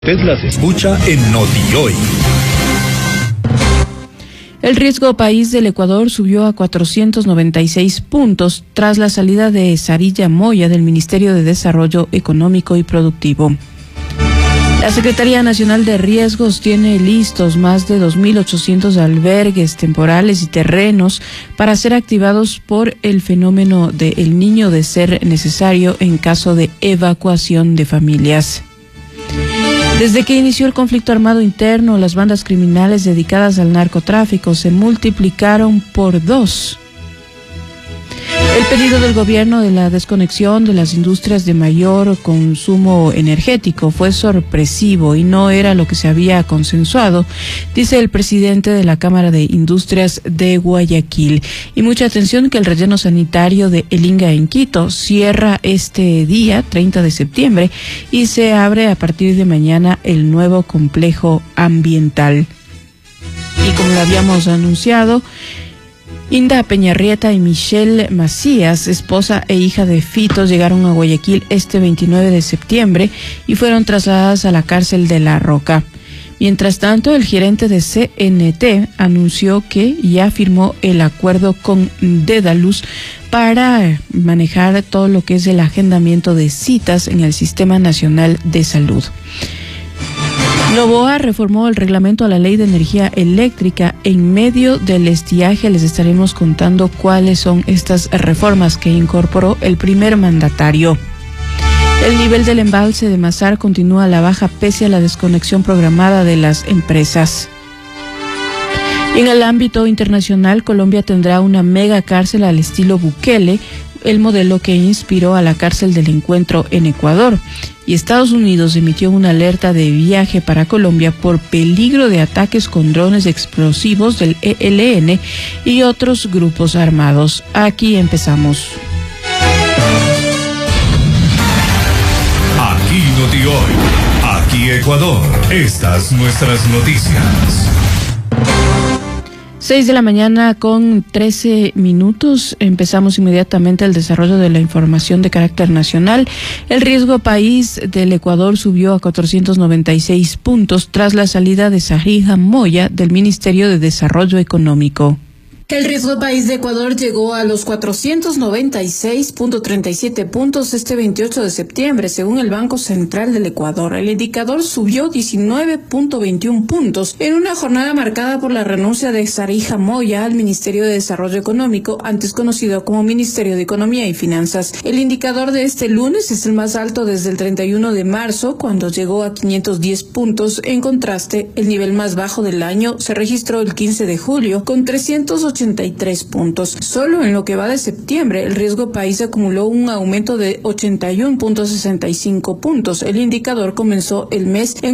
Usted las escucha en Noti-Hoy. El riesgo país del Ecuador subió a 496 puntos tras la salida de Sarija Moya del Ministerio de Desarrollo Económico y Productivo. La Secretaría Nacional de Riesgos tiene listos más de 2.800 albergues temporales y terrenos para ser activados por el fenómeno de El Niño de ser necesario en caso de evacuación de familias. Desde que inició el conflicto armado interno, las bandas criminales dedicadas al narcotráfico se multiplicaron por 2. El pedido del gobierno de la desconexión de las industrias de mayor consumo energético fue sorpresivo y no era lo que se había consensuado, dice el presidente de la Cámara de Industrias de Guayaquil. Y mucha atención que el relleno sanitario de El Inga en Quito cierra este día, 30 de septiembre, y se abre a partir de mañana el nuevo complejo ambiental. Y como lo habíamos anunciado, Inda Peñarrieta y Michelle Macías, esposa e hija de Fito, llegaron a Guayaquil este 29 de septiembre y fueron trasladadas a la cárcel de La Roca. Mientras tanto, el gerente de CNT anunció que ya firmó el acuerdo con Dedalus para manejar todo lo que es el agendamiento de citas en el Sistema Nacional de Salud. Novoa reformó el reglamento a la Ley de Energía Eléctrica. En medio del estiaje les estaremos contando cuáles son estas reformas que incorporó el primer mandatario. El nivel del embalse de Mazar continúa a la baja pese a la desconexión programada de las empresas. En el ámbito internacional, Colombia tendrá una mega cárcel al estilo Bukele, el modelo que inspiró a la cárcel del Encuentro en Ecuador. Y Estados Unidos emitió una alerta de viaje para Colombia por peligro de ataques con drones explosivos del ELN y otros grupos armados. Aquí empezamos. Aquí Noti-Hoy, aquí Ecuador. Estas nuestras noticias. 6 de la mañana con 13 minutos. Empezamos inmediatamente el desarrollo de la información de carácter nacional. El riesgo país del Ecuador subió a 496 puntos tras la salida de Sarija Moya del Ministerio de Desarrollo Económico. El riesgo país de Ecuador llegó a los 496.37 puntos este 28 de septiembre, según el Banco Central del Ecuador. El indicador subió 19.21 puntos en una jornada marcada por la renuncia de Sarija Moya al Ministerio de Desarrollo Económico, antes conocido como Ministerio de Economía y Finanzas. El indicador de este lunes es el más alto desde el 31 de marzo, cuando llegó a 510 puntos. En contraste, el nivel más bajo del año se registró el 15 de julio, con 383 puntos. Solo en lo que va de septiembre, el riesgo país acumuló un aumento de 81.65 puntos. El indicador comenzó el mes en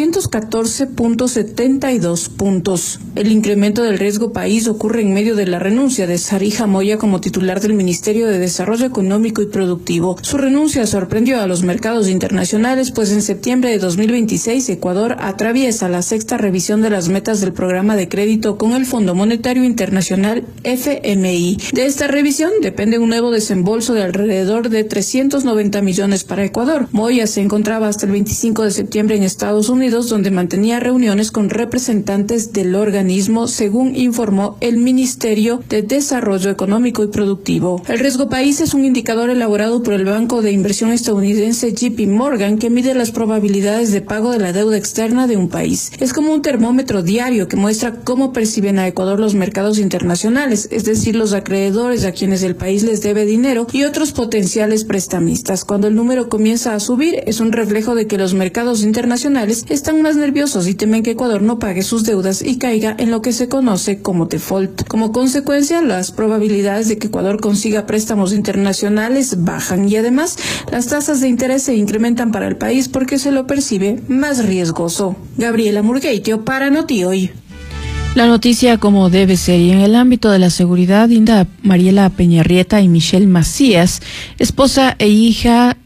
414.72 puntos. El incremento del riesgo país ocurre en medio de la renuncia de Sarija Moya como titular del Ministerio de Desarrollo Económico y Productivo. Su renuncia sorprendió a los mercados internacionales, pues en septiembre de 2026 Ecuador atraviesa la sexta revisión de las metas del programa de crédito con el Fondo Monetario Internacional FMI. De esta revisión depende un nuevo desembolso de alrededor de 390 millones para Ecuador. Moya se encontraba hasta el 25 de septiembre en Estados Unidos, donde mantenía reuniones con representantes del organismo, según informó el Ministerio de Desarrollo Económico y Productivo. El riesgo país es un indicador elaborado por el banco de inversión estadounidense JP Morgan que mide las probabilidades de pago de la deuda externa de un país. Es como un termómetro diario que muestra cómo perciben a Ecuador los mercados internacionales, es decir, los acreedores a quienes el país les debe dinero y otros potenciales prestamistas. Cuando el número comienza a subir, es un reflejo de que los mercados internacionales están más nerviosos y temen que Ecuador no pague sus deudas y caiga en lo que se conoce como default. Como consecuencia, las probabilidades de que Ecuador consiga préstamos internacionales bajan y además las tasas de interés se incrementan para el país porque se lo percibe más riesgoso. Gabriela Murgueitio para Noti-Hoy. La noticia como debe ser. Y en el ámbito de la seguridad, Inda Mariela Peñarrieta y Michelle Macías, esposa e hija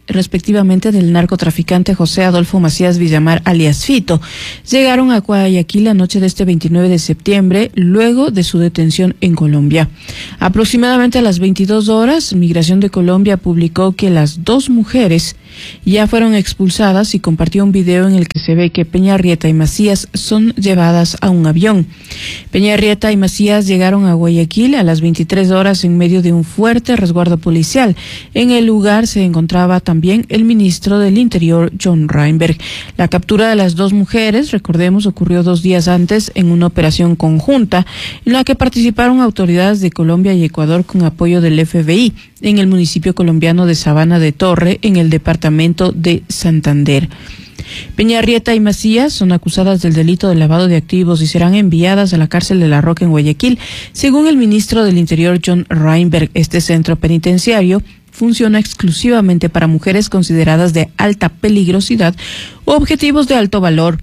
respectivamente del narcotraficante José Adolfo Macías Villamar alias Fito, llegaron a Guayaquil la noche de este 29 de septiembre, luego de su detención en Colombia. Aproximadamente a las 22 horas, Migración de Colombia publicó que las dos mujeres ya fueron expulsadas y compartió un video en el que se ve que Peñarrieta y Macías son llevadas a un avión. Peñarrieta y Macías llegaron a Guayaquil a las 23 horas en medio de un fuerte resguardo policial. En el lugar se encontraba también el ministro del Interior, John Reinberg. La captura de las dos mujeres, recordemos, ocurrió 2 días antes en una operación conjunta en la que participaron autoridades de Colombia y Ecuador con apoyo del FBI en el municipio colombiano de Sabana de Torre, en el departamento de Santander. Peñarrieta y Macías son acusadas del delito de lavado de activos y serán enviadas a la cárcel de La Roca en Guayaquil. Según el ministro del Interior, John Reinberg, este centro penitenciario funciona exclusivamente para mujeres consideradas de alta peligrosidad o objetivos de alto valor.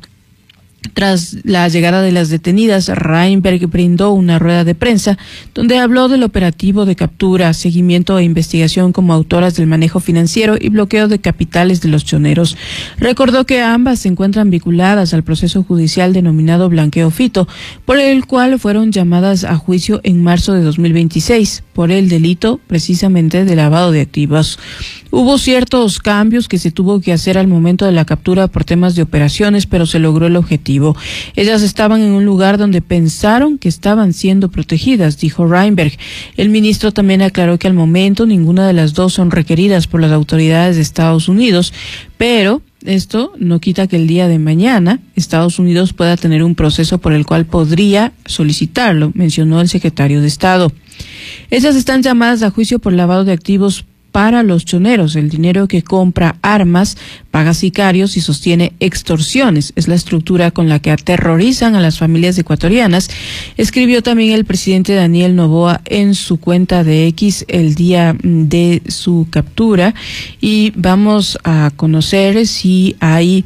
Tras la llegada de las detenidas, Reinberg brindó una rueda de prensa donde habló del operativo de captura, seguimiento e investigación como autoras del manejo financiero y bloqueo de capitales de los choneros. Recordó que ambas se encuentran vinculadas al proceso judicial denominado Blanqueo Fito, por el cual fueron llamadas a juicio en marzo de 2026 por el delito precisamente de lavado de activos. Hubo ciertos cambios que se tuvo que hacer al momento de la captura por temas de operaciones, pero se logró el objetivo. Ellas estaban en un lugar donde pensaron que estaban siendo protegidas, dijo Reinberg. El ministro también aclaró que al momento ninguna de las dos son requeridas por las autoridades de Estados Unidos, pero esto no quita que el día de mañana Estados Unidos pueda tener un proceso por el cual podría solicitarlo, mencionó el secretario de Estado. Ellas están llamadas a juicio por lavado de activos para los choneros. El dinero que compra armas, paga sicarios y sostiene extorsiones. Es la estructura con la que aterrorizan a las familias ecuatorianas, escribió también el presidente Daniel Noboa en su cuenta de X el día de su captura. Y vamos a conocer si hay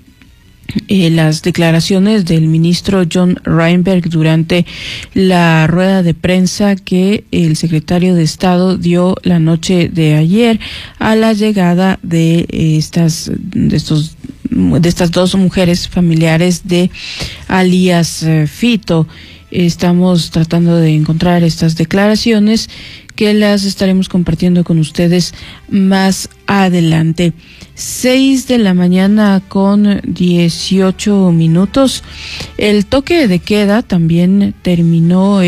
las declaraciones del ministro John Reinberg durante la rueda de prensa que el secretario de Estado dio la noche de ayer a la llegada de estas dos mujeres familiares de alias Fito. Estamos tratando de encontrar estas declaraciones que las estaremos compartiendo con ustedes más adelante. 6 de la mañana con 18 minutos. El toque de queda también terminó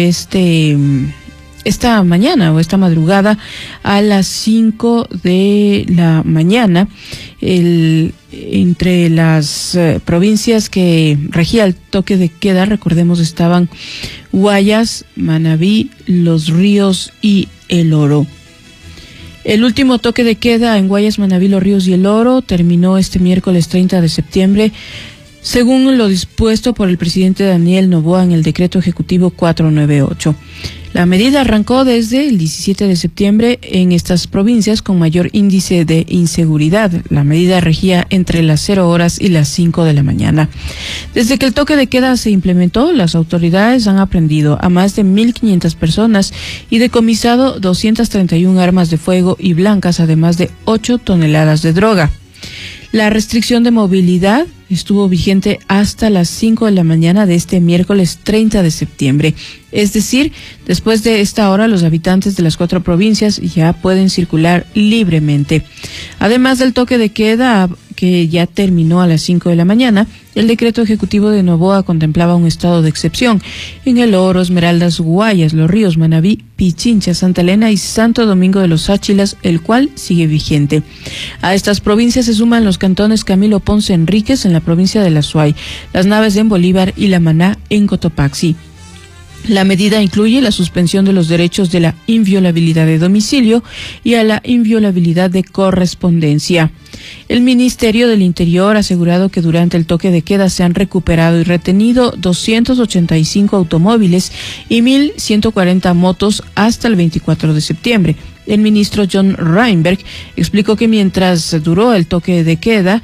esta mañana o esta madrugada a las 5 de la mañana. Entre las provincias que regía el toque de queda, recordemos, estaban Guayas, Manabí, Los Ríos y El Oro. El último toque de queda en Guayas, Manabí, Los Ríos y El Oro terminó este miércoles 30 de septiembre, según lo dispuesto por el presidente Daniel Noboa en el decreto ejecutivo 498. La medida arrancó desde el 17 de septiembre en estas provincias con mayor índice de inseguridad. La medida regía entre las 0 horas y las 5 de la mañana. Desde que el toque de queda se implementó, las autoridades han aprehendido a más de 1.500 personas y decomisado 231 armas de fuego y blancas, además de 8 toneladas de droga. La restricción de movilidad estuvo vigente hasta las 5 de la mañana de este miércoles 30 de septiembre. Es decir, después de esta hora los habitantes de las 4 provincias ya pueden circular libremente. Además del toque de queda, que ya terminó a las 5 de la mañana, el decreto ejecutivo de Noboa contemplaba un estado de excepción en El Oro, Esmeraldas, Guayas, Los Ríos, Manabí, Pichincha, Santa Elena y Santo Domingo de los Áchilas, el cual sigue vigente. A estas provincias se suman los cantones Camilo Ponce Enríquez en la provincia de La Suay, Las Naves en Bolívar y La Maná en Cotopaxi. La medida incluye la suspensión de los derechos de la inviolabilidad de domicilio y a la inviolabilidad de correspondencia. El Ministerio del Interior ha asegurado que durante el toque de queda se han recuperado y retenido 285 automóviles y 1.140 motos hasta el 24 de septiembre. El ministro John Reinberg explicó que mientras duró el toque de queda,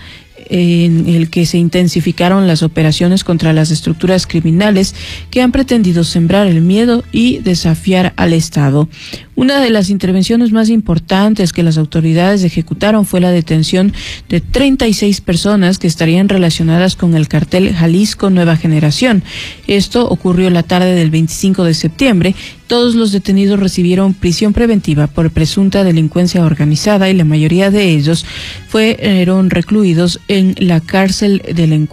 en el que se intensificaron las operaciones contra las estructuras criminales que han pretendido sembrar el miedo y desafiar al Estado. Una de las intervenciones más importantes que las autoridades ejecutaron fue la detención de 36 personas que estarían relacionadas con el cartel Jalisco Nueva Generación. Esto ocurrió la tarde del 25 de septiembre. Todos los detenidos recibieron prisión preventiva por presunta delincuencia organizada y la mayoría de ellos fueron recluidos en la cárcel del